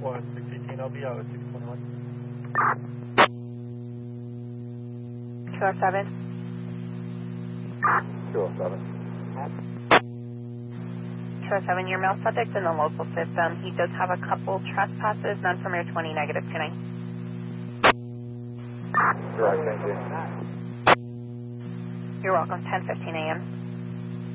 618, I'll be out at 621. 207. 207. 207, your mail subject in the local system. He does have a couple trespasses, none from your 20 negative tonight. Correct, thank you. You're welcome, 10:15 a.m.